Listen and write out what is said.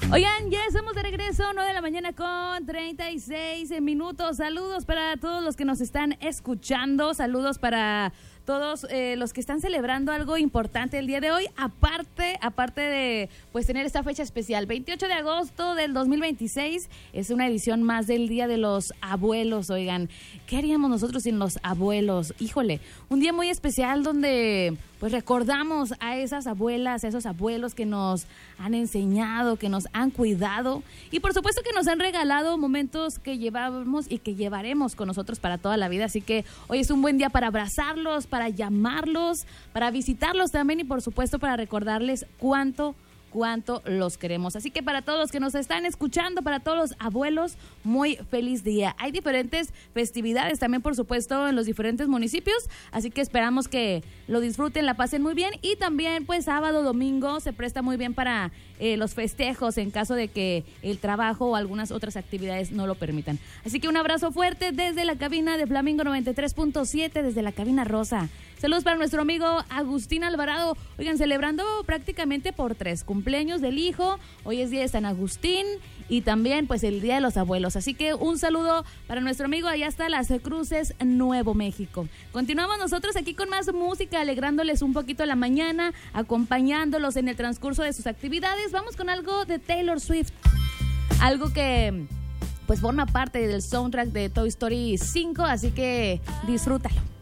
Oigan, ya estamos de regreso, 9 de la mañana con 36 minutos. Saludos para todos los que nos están escuchando, saludos para todos los que están celebrando algo importante el día de hoy, aparte de pues tener esta fecha especial. 28 de agosto del 2026 es una edición más del Día de los Abuelos. Oigan, ¿qué haríamos nosotros sin los abuelos? Híjole, un día muy especial donde pues recordamos a esas abuelas, a esos abuelos que nos han enseñado, que nos han cuidado y por supuesto que nos han regalado momentos que llevamos y que llevaremos con nosotros para toda la vida. Así que hoy es un buen día para abrazarlos, para llamarlos, para visitarlos también y por supuesto para recordarles cuánto los queremos. Así que para todos los que nos están escuchando, para todos los abuelos, muy feliz día. Hay diferentes festividades también, por supuesto, en los diferentes municipios, así que esperamos que lo disfruten, la pasen muy bien y también pues sábado, domingo se presta muy bien para los festejos en caso de que el trabajo o algunas otras actividades no lo permitan. Así que un abrazo fuerte desde la cabina de Flamingo 93.7, desde la cabina rosa. Saludos para nuestro amigo Agustín Alvarado. Oigan, celebrando prácticamente por 3 cumpleaños del hijo. Hoy es día de San Agustín y también pues el día de los abuelos. Así que un saludo para nuestro amigo allá hasta Las Cruces, Nuevo México. Continuamos nosotros aquí con más música, alegrándoles un poquito la mañana, acompañándolos en el transcurso de sus actividades. Vamos con algo de Taylor Swift. Algo que pues forma parte del soundtrack de Toy Story 5, así que disfrútalo.